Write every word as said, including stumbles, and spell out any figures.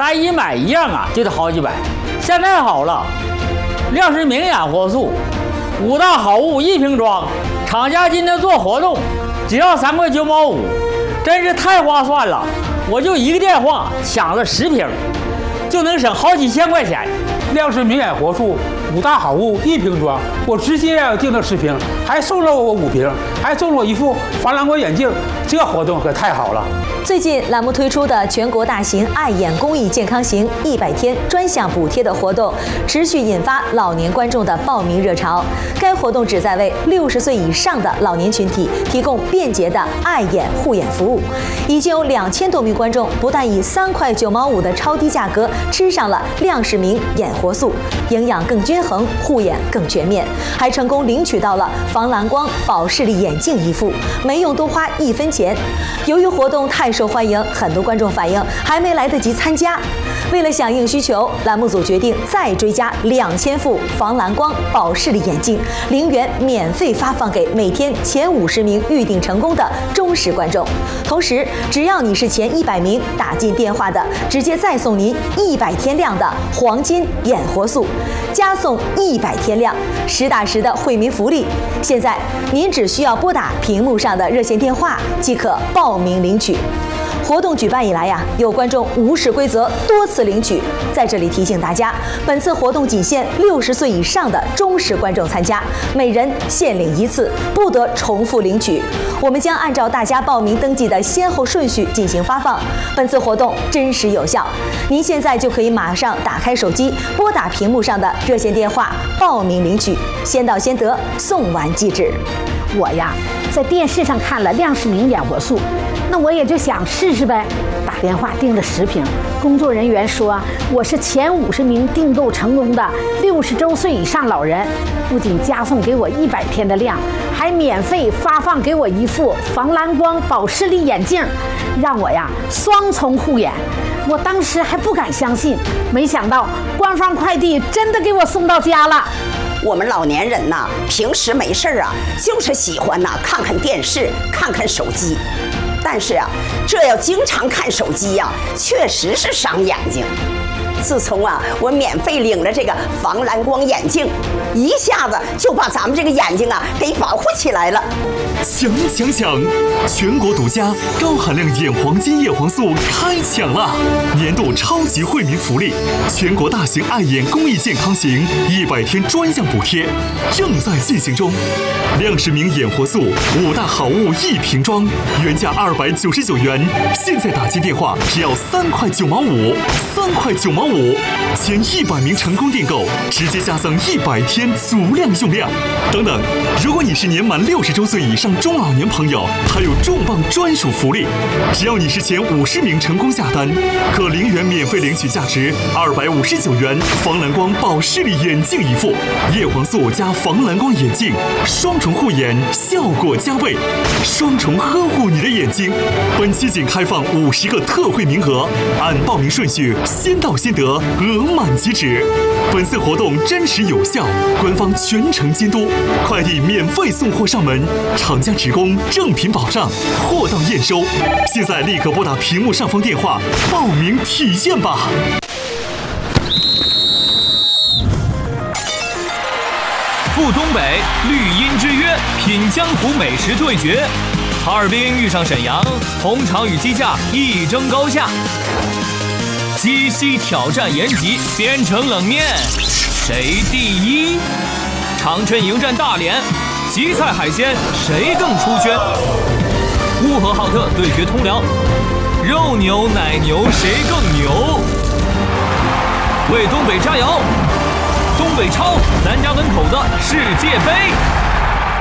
咱一买一样啊就得好几百。现在好了，亮氏明眼活素，五大好物一瓶装，厂家今天做活动，只要三块九毛五，真是太划算了。我就一个电话抢了十瓶，就能省好几千块钱。 亮氏明眼活素五大好物一瓶装，我直接订了十瓶，还送了我五瓶，还送了我一副防蓝光眼镜，这活动可太好了。 最近栏目推出的全国大型爱眼公益健康行一百天专项补贴的活动，持续引发老年观众的报名热潮。该活动旨在为六十岁以上的老年群体提供便捷的爱眼护眼服务。已经有两千多名观众不但以三块九毛五的超低价格吃上了亮氏明眼活素，营养更均衡，护眼更全面，还成功领取到了防蓝光保视力眼镜一副，没用多花一分钱。由于活动太受欢迎，很多观众反映还没来得及参加。为了响应需求，栏目组决定再追加两千副防蓝光保视力眼镜，零元免费发放给每天前五十名预订成功的忠实观众。同时，只要你是前一百名打进电话的，直接再送您一百天量的黄金眼活素，加送一百天量，实打实的惠民福利。现在您只需要拨打屏幕上的热线电话即可报名领取。活动举办以来呀，有观众无视规则多次领取。在这里提醒大家，本次活动仅限六十岁以上的忠实观众参加，每人限领一次，不得重复领取。我们将按照大家报名登记的先后顺序进行发放。本次活动真实有效，您现在就可以马上打开手机，拨打屏幕上的热线电话报名领取，先到先得，送完即止。 我呀，在电视上看了亮氏明眼活素，那我也就想试试呗。打电话订了十瓶，工作人员说我是前五十名订购成功的六十周岁以上老人，不仅加送给我一百天的量，还免费发放给我一副防蓝光保视力眼镜，让我呀双重护眼。我当时还不敢相信，没想到官方快递真的给我送到家了。 我们老年人呐，平时没事啊，就是喜欢呐看看电视，看看手机。但是啊，这要经常看手机呀、啊，确实是伤眼睛。自从啊，我免费领了这个防蓝光眼镜，一下子就把咱们这个眼睛啊给保护起来了。 想想想，全国独家高含量眼黄金叶黄素开抢了！年度超级惠民福利，全国大型爱眼公益健康行一百天专项补贴正在进行中。亮氏明眼活素五大好物一瓶装，原价二百九十九元，现在打进电话只要三块九毛五，三块九毛五。前一百名成功订购，直接加赠一百天足量用量。等等，如果你是年满六十周岁以上中老年朋友，还有重磅专属福利，只要你是前五十名成功下单，可零元免费领取价值二百五十九元防蓝光保视力眼镜一副，叶黄素加防蓝光眼镜，双重护眼，效果加倍，双重呵护你的眼睛。本期仅开放五十个特惠名额，按报名顺序先到先得，额满即止。本次活动真实有效，官方全程监督，快递免费送货上门，厂家职工正品保障，货到验收。现在立刻拨打屏幕上方电话报名体验吧。 赴东北，绿茵之约，品江湖美食对决。哈尔滨遇上沈阳，红肠与鸡架一争高下。鸡西挑战延吉，边城冷面，谁第一？长春迎战大连，吉菜海鲜谁更出圈？乌合浩特对决通辽，肉牛奶牛谁更牛？为东北加油！东北超，咱家门口的世界杯。